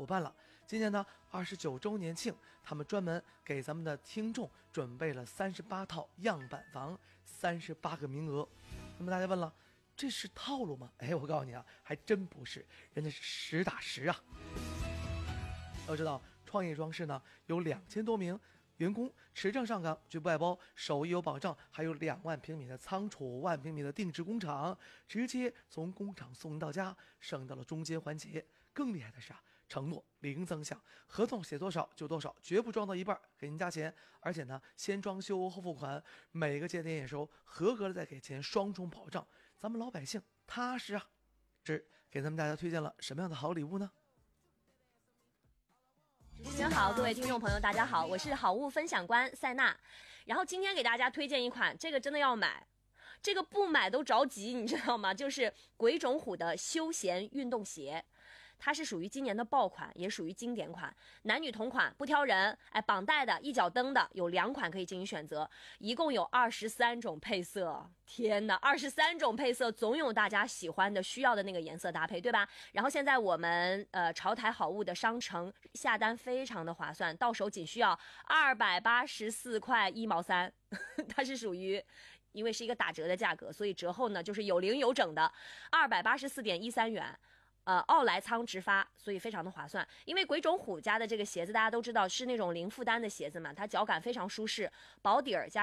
伙伴了。今年呢29周年庆，他们专门给咱们的听众准备了38套样板房，38个名额。那么大家问了，这是套路吗？我告诉你啊，还真不是，人家是实打实啊。要知道创业装饰呢有2000多名员工持证上岗，绝不外包，手艺有保障，还有2万平米的仓储，1万平米的定制工厂，直接从工厂送到家，省到了中间环节。更厉害的是承诺零增项，合同写多少就多少，绝不装到一半给您加钱。而且呢，先装修后付款，每个节点验收合格了再给钱，双重保障，咱们老百姓踏实啊。这给咱们大家推荐了什么样的好礼物呢？ 主持人好，各位听众朋友大家好，我是好物分享官塞娜。然后今天给大家推荐一款，这个真的要买，这个不买都着急，你知道吗？就是鬼冢虎的休闲运动鞋。它是属于今年的爆款，也属于经典款，男女同款不挑人。绑带的、一脚蹬的有2款可以进行选择，一共有23种配色。天哪，23种配色，总有大家喜欢的、需要的那个颜色搭配，对吧？然后现在我们潮台好物的商城下单非常的划算，到手仅需要284块1毛3，它是属于。因为是一个打折的价格，所以折后呢就是有零有整的，284.13元。奥莱仓直发，所以非常的划算。因为鬼冢虎家的这个鞋子大家都知道是那种零负担的鞋子嘛，它脚感非常舒适，薄底儿加